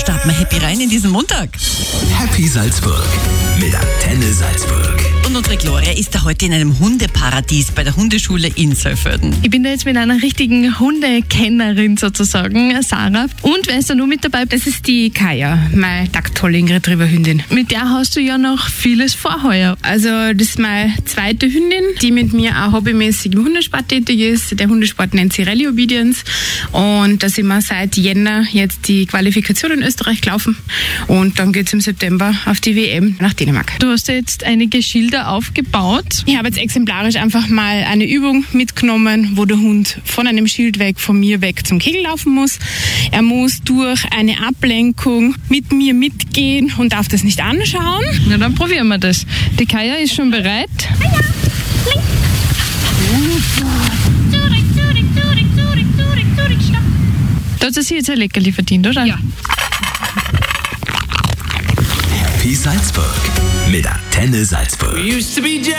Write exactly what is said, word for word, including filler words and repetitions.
starten wir happy rein in diesen Montag. Happy Salzburg mit Antenne Salzburg. Und unsere Gloria ist da heute in einem Hundeparadies bei der Hundeschule in Saalfelden. Ich bin da jetzt mit einer richtigen Hundekennerin sozusagen, Sarah. Und wer ist da nur mit dabei? Das ist die Kaya, meine Dacktolling Retriever-Hündin. Mit der hast du ja noch vieles vor heuer. Also das ist meine zweite Hündin, die mit mir auch hobbymäßig im Hundesport tätig ist. Der Hundesport nennt sich Rallye Obedience. Und da sind wir seit Jänner jetzt die Qualifikation in Österreich gelaufen. Und dann geht es im September auf die W M nach Dänemark. Du hast ja jetzt einige Schilder aufgebaut. Ich habe jetzt exemplarisch einfach mal eine Übung mitgenommen, wo der Hund von einem Schild weg, von mir weg zum Kegel laufen muss. Er muss durch eine Ablenkung mit mir mitgehen und darf das nicht anschauen. Na, dann probieren wir das. Die Kaya ist schon bereit. Da hat sie sich jetzt ein Leckerli verdient, oder? Ja. Happy Salzburg mit Antenne Salzburg.